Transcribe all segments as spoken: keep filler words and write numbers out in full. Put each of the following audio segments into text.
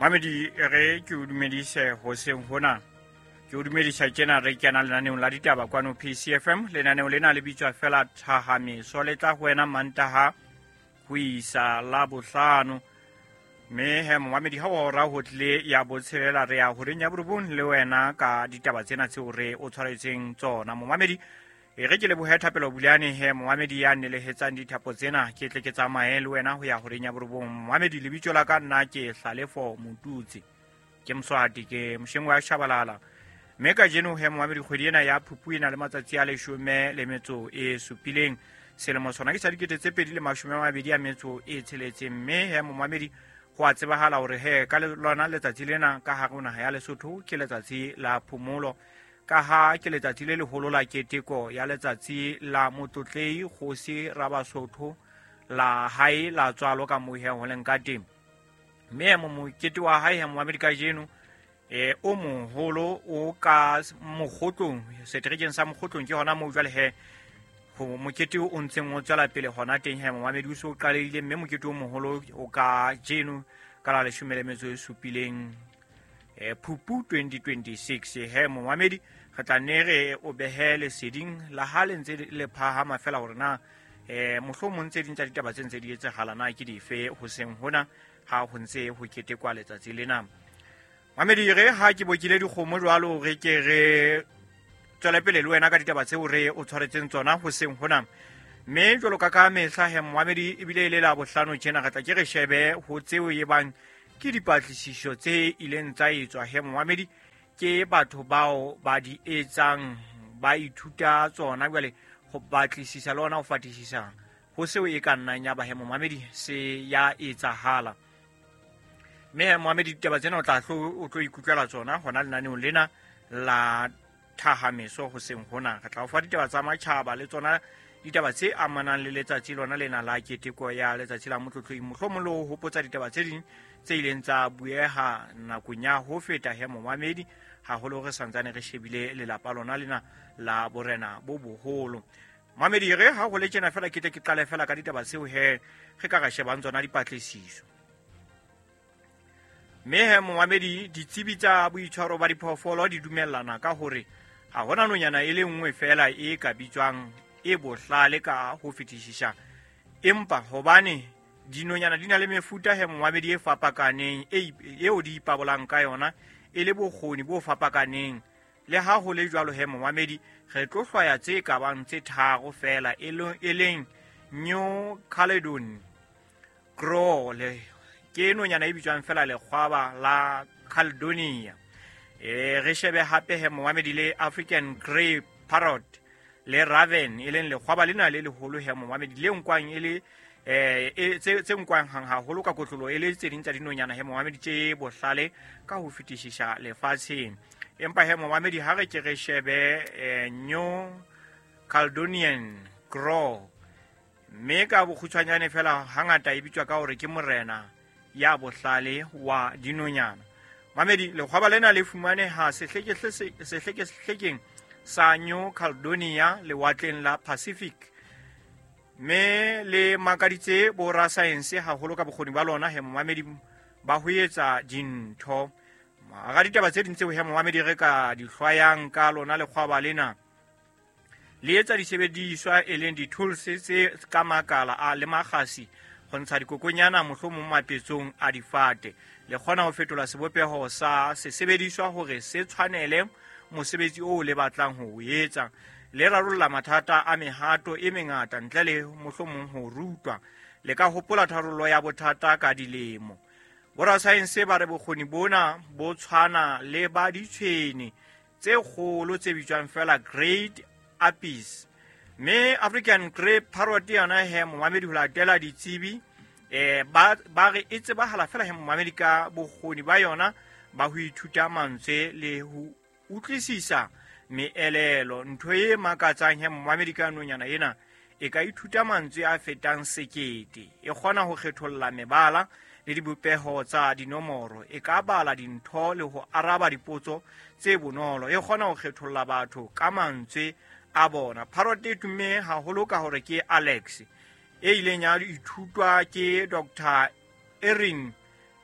Mohamedi re ke o dumedise hoseng hona ke o dumedisa tjena re kena lenaneong la ditaba kwano P C F M lenaneo lena le bitswa fela Thahamiso le tla go ena Mantaha ho isa la bohlano me he Mohamedi ha o ra ho tle ya botshelela re ya ho renya borobong le wena ka ditaba tsena tse o re o tshwaretseng tsona Mohamedi e re ke le bohetha pelo buliane he Mohamedi ya ne le hetsang dithapo tsena ke tle ke tsamaye le wena ho ya ho renya borobong Mohamedi le bitso la ka nna ke Hlalefo Motutsi ke Mswati ke mshengwa ya Shabalala me ka jeno he Mohamedi kgwedi ena ya Phuphu ena le matsatsi a leshome le metso e supileng selemo sona ke sa dikete tse pedi le mashome a mabedi a metso e tsheletseng me he Mohamedi go a tsebahala hore he ka lona letsatsi lena ka ha rona ya Lesotho ke letsatsi la phomolo ka ha ke letsatsi le leholo la keteko ya letsatsi la motlotlei kgosi Rabasotho la hae la tswalo ka mohe ho leng ka teng me mo mokete wa hae ha Mohamedi ka jeno e o moholo o ka mogotlong seterekeng sa mogotlong ke hona mo jwale he ho mokete o ntseng o tswela pele hona teng he Mohamedi o so qalehile mme mokete o moholo o ka jeno ka la leshome le metso e supileng e Phuphu twenty twenty-six he Mohamedi re tla ne re o behele seding la ha le ntse le phahama fela hore na eh mohlomong tse ding tsa ditaba tse ntse di etsagala na ke dife ho seng hona ha ho ntse ho ketekwa letsatsi lena Mohamedi re ha ke bokile dikgomo jwalo re ke re tswela pele le wena ka ditaba tseo re o tshwaretseng tsona ho seng hona me jwalo ka ka mehla he Mohamedi ebile ile la bohlano tjena re tla ke re shebe ho tseo e bang ke dipatlisiso tse ileng tsa etswa he Mohamedi ke batho bao ba di etsang ba ithuta tsona jwale go batlisisa le ona ho fatisisa ho seo e ka nnang ya ba he Mohamedi se ya etsahala me Mohamedi ditaba tsena o tla hlo o tlo ikutlwela tsona hona lenaneong lena la Thahamiso ho seng hona re tla o fa ditaba tsa matjhaba le tsona ditaba tse amanang le letsatsi lona lena la keteko ya letsatsi la motlotloi mohlomong le ho hopotsa ditaba tse ding tse ileng tsa bueha nakong ya ho feta he Mohamedi haholo re santsane re shebile lelapa lona lena la borena bo boholo Mohamedi re ha go le tjena fela ke tle ke qale fela ka ditaba tseo he re ka ga shebang tsona dipatlisiso me he Mohamedi ditsebi tsa boitshwaro ba diphoofolo di dumellana ka hore ha hona nonyana e le nngwe fela e ka bitswang e bohlale ka ho fetisisa empa hobane dinonyana di na le mefuta he Mohamedi e fapakaneng eo di ipabolang ka yona e le bokgoni bo fapakaneng le ha ho le jwalo he Mohamedi re tlo hlwaya tse ka bang tse tharo fela e leng New Caledon Crow le ke nonyana e bitswang fela lekgwaba la Caledonia e re shebe hape he Mohamedi le African Grey Parrot le Raven e leng lekgwaba lena le leholo he Mohamedi le nkwang e le eh tse tse nkwang hang haholo ka kotlolo e le tse ding tsa dinonyana he Mohamedi tse bohlale ka ho fetisisa lefatsheng empa he Mohamedi ha re ke re shebe New Caledonian Crow me ka bokgutshwanyane fela hangata e bitswa ka hore ke morena ya bohlale wa dinonyana Mohamedi lekgwaba lena le fumane ha sehleke sehleke sehlekeng sa New Caledonia le watleng la Pacific me le makaditse bo ra science haholo ka bokgoni ba lona he Mohamedi ba ho etsa dintho ga ditaba tse dintse he Mohamedi re ka di hlwayang ka lona lekgwaba lena le etsa disebediswa e leng di-tools tse ka makala a le magasi go ntsha dikokonyana mohlomong mapetsong a difate le kgona ho fetola sebopeho sa sesebediswa hore se tshwanele mosebetsi o le batlang ho etsa le rarolla mathata a mehato e mengata ntle le mohlomong ho rutwa le ka hopola tharollo ya bothata ka dilemo bora science ba re bokgoni bona bo tshwana le ba ditshweni tse kgolo tse bitswang fela Great Apis me African Grey Parrot yana he Mohamedi ho latela ditsebi eh ba ba re itse ba hala fela he Mohamedi ka bokgoni ba yona ba ho ithuta mantswe le ho utlwisisa meelelo ntho e makatsang he Mohamedi ka nonyana ena e ka ithuta mantswe a fetang sekete e kgona ho kgetholla mebala le dibopeho tsa dinomoro e ka bala dintho le ho araba dipotso tse bonolo e kgona ho kgetholla batho ka mantswe a bona Parrot e tumme haholo ka hore ke Alex e ileng ya ithutwa ke Doctor Erin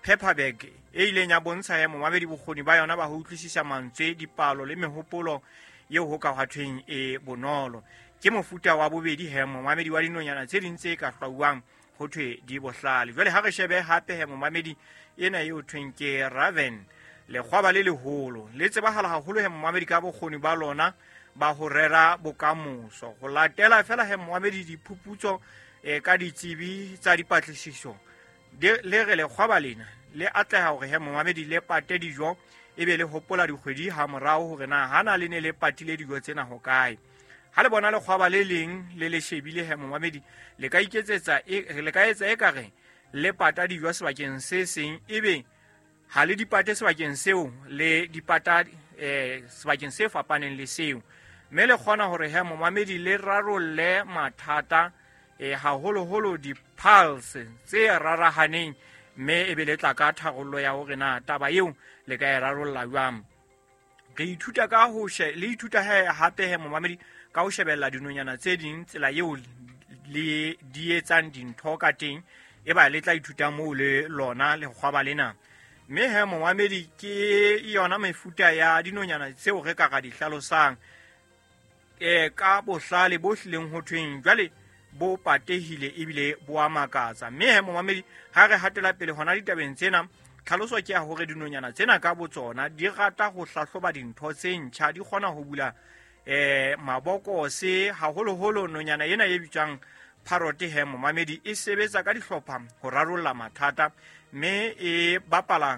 Paperback e ileng ya bontsha he momamedi bokgoni ba yona ba ho utlwisisa mantswe, dipalo le mehopolo yeo ho ka hwathweng e bonolo. Ke mofuta wa bobedi he momamedi wa dinonyana tse ding tse ka hlwauwang ho thwe di bohlale. Jwale ha re shebe hape he momamedi ena eo thweng ke Raven, lekgwaba le leholo, le tsebahala haholo he momamedi ka bokgoni ba lona ba ho rera bokamoso. Ho latela fela he momamedi diphuputso e ka ditsebi tsa dipatlisiso, le re lekgwaba lena le atleha hore he momamedi le pate dijo e be le hopola dikgwedi ha morao hore na hana le ne le patile dijo tsena ho kae. Ha le bona lekgwaba le leng le le shebile he momamedi le ka iketsetsa le ka etsa ekare le pata dijo sebakeng se seng, ebe ha le dipate sebakeng seo le dipata eh sebakeng se fapaneng le seo. Mme le kgona hore he momamedi le rarolle mathata e haholoholo di-pulse tse rarahaneng, mme e be le tla ka tharollo ya hore na taba eo le ka e rarolla jwang. Re ithuta ka ho she le ithuta he hape he momamedi ka ho shebella dinonyana tse ding tsela eo le di etsang dintho ka teng, e ba le tla ithuta moo le lona le kgwaba lena. Mme he momamedi ke yona mefuta ya dinonyana tseo re ka ga di hlalosang e ka bohlale bo hlileng ho thweng jwale bo patehile ebile bo a makatsa. Mme he momamedi ha re hatela pele hona ditabeng tsena, tlhaloso ke ya hore dinonyana tsena ka botsona di rata ho hlahloba dintho tse ntjha, di kgona ho bula eh maboko se haholoholo nonyana ena e bitswang parrot he momamedi e sebetsa ka dihlopha ho rarolla mathata, mme e bapala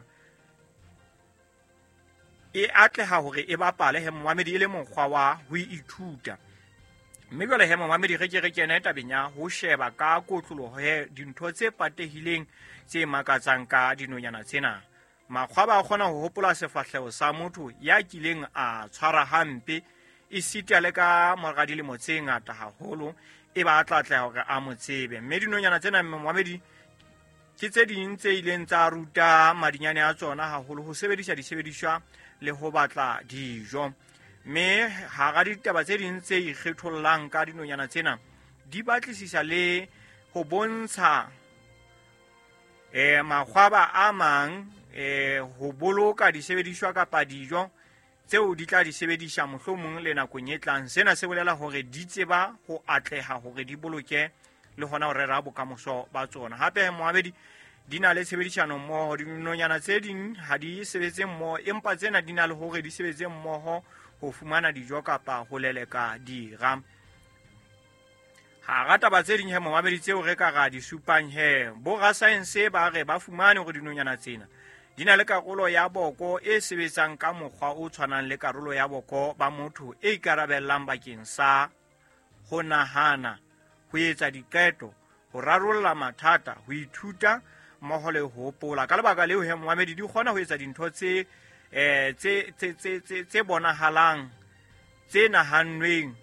e atleha hore e bapale he momamedi e le mokgwa wa ho ithuta. Mme jwale he momamedi re ke re kena tabeng ya ho sheba ka kotloloho he dintho tse patehileng tse makatsang ka dinonyana tsena. Makgwaba a kgona ho hopola sefahleho sa motho ya kileng a tshwara hampe e sita le ka mora dilemo tse ngata haholo, e ba atlatleha hore a mo tsebe. Mme dinonyana tsena momamedi ke tse ding tse ileng tsa ruta madinyane a tsona haholo ho sebedisa disebediswa le ho batla dijo. Mme hara ditaba tse ding tse ikgethollang ka dinonyana tsena di batlisisa le ho bontsha eh makgwaba a mang eh ho boloka disebediswa kapa dijo tseo di tla di sebedisha mohlomong le nakong e tlang. Sena se bolela hore di tseba ho atleha hore di boloke le hona ho rera bokamoso ba tsona. Hape moabedi di na le tshebedisano mmoho, dinonyana tse ding ha di sebetse mmoho, empa tsena di na le hore di sebetse mmoho ho fumana dijo kapa ho leleka dira. Ha rata ba tse ding he moabedi tseo re ka ga di supang he bo ra science ba re ba fumane hore dinonyana tsena di na le karolo ya boko e sebetsang ka mokgwa o tshwanang le karolo ya boko ba motho e ikarabellang bakeng sa ho nahana, ho etsa diqeto, ho rarolla mathata, ho ithuta mmoho le ho hopola. Ka lebaka leo he moabedi di kgona ho etsa dintho tse eh tse tse tse tse bonahalang, tse nahanweng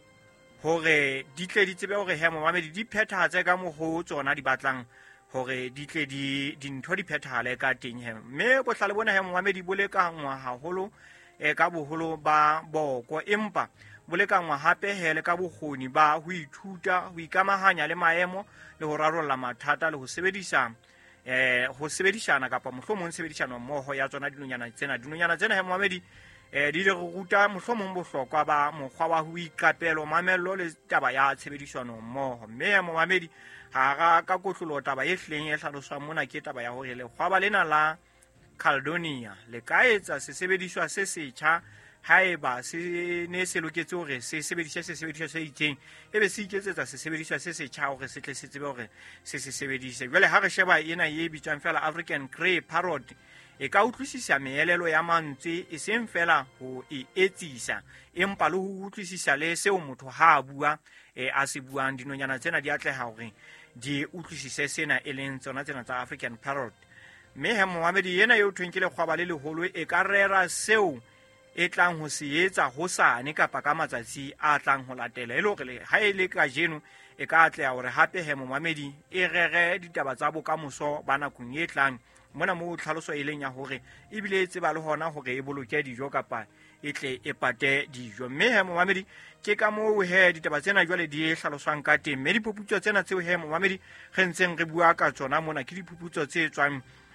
hore di tle di tsebe hore he moabedi di phethahatse ka moho tsona di batlang hore di tle di dintho di phethahale ka teng he. Mme bohlale bona he moabedi bo lekangwa haholo e ka boholo ba boko, empa bo lekangwa hape he le ka bokgoni ba ho ithuta, ho ikamahanya le maemo le ho rarolla mathata le ho sebedisa eh ho sebedisana kapa mohlomong sebedisano mmoho ya tsona dinonyana tsena. Dinonyana tsena he moabedi eh di le ruta mohlomong bohlokwa ba mokgwa wa ho iqapelo, mamello le taba ya tshebedisano mmoho. Mme he moabedi ha ga ka kotlolo taba e hleng e hlaloswang mona ke taba ya hore le kgwaba lena la Caledonia le ka etsa sesebediswa se setjha haeba se ne se loketse hore se sebediswa se sebediswa se itseng, ebe se iketsetsa sesebediswa se setjha hore se tle se tsebe hore se se sebedise. Jwale ha re sheba ena e bitswang fela African grey parrot, e ka utlwisisa meelelo ya mantswe e seng fela ho e etsisa, empa le ho utlwisisa le seo motho ha a bua e a se buang. Dinonyana tsena di atleha hore di utlwisise sena e leng tsona tsena tsa African parrot. Mme he moabedi ena eo thweng ke lekgwaba le leholo e ka rera seo e tlang ho se etsa hosane kapa ka matsatsi a tlang ho latela, e le hore ha e le ka jeno e ka atleha hore hape he moamedi e rere ditaba tsa bokamoso ba nakong e tlang, mona mo tlhaloso e leng ya hore e bile e tseba le hona hore e boloke dijo kapa e tle e pate dijo. Mme he moamedi ke ka moo he ditaba tsena jwale di hlaloswang ka teng. Mme diphuputso tsena tseo he moamedi re ntseng re bua ka tsona mona ke diphuputso tse tswang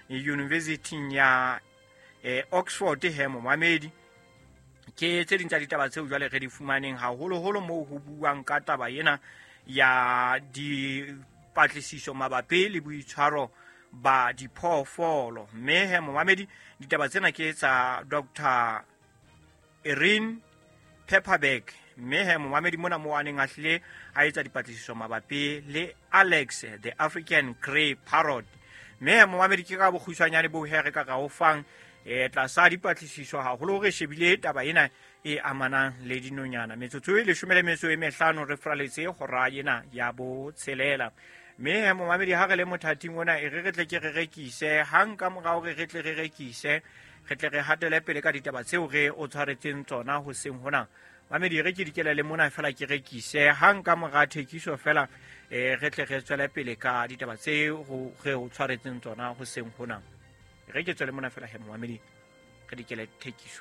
university ya eh, Oxford he momamedi ke tse ding tsa ditaba tseo jwale re di fumaneng haholoholo moo ho buang ka taba ena ya di patlisiso mabapi le boitshwaro ba diphoofolo. Mme he momamedi ditaba tsena ke tsa Doctor Erin Pepperberg. Mme he momamedi mona mo aneng ahlile a etsa dipatlisiso mabapi le Alex the African Grey Parrot. Mme he momamedi ke ka bokgutshwanyane bo he re ka ka o fang e tlasa dipatlisiso haholo re shebile taba ena e amanang le dinonyana. Metsotso e leshome le metso e mehlano re fraletse hora ena ya bo tshelela. Mme he momamedi ha re le mothating ona e re re tle ke re rekise hang ka morao re re tle re rekise re tle re hatele pele ka ditaba tseo re o tshwaretseng tsona ho seng hona. Mamedi re ke dikela le mona fela ke rekise hang ka mora thekiso fela e re tle re tswela pele ka ditaba tseo re o tshwaretseng tsona ho seng hona. Re ke tswele mona fela he momamedi re dikela thekiso.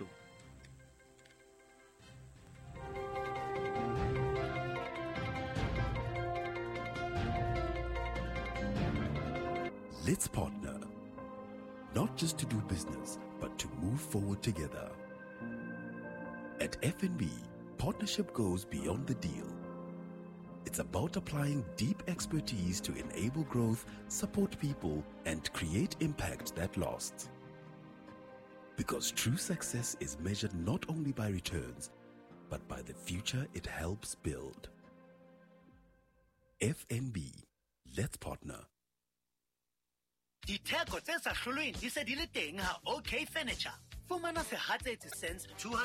Let's partner, not just to do business, but to move forward together. At F N B, partnership goes beyond the deal. It's about applying deep expertise to enable growth, support people, and create impact that lasts. Because true success is measured not only by returns, but by the future it helps build. F N B, let's partner. Ditheko tse sa hlolweng di se di le teng ha OK Furniture. Fumana sehatsetsi Sense two hundred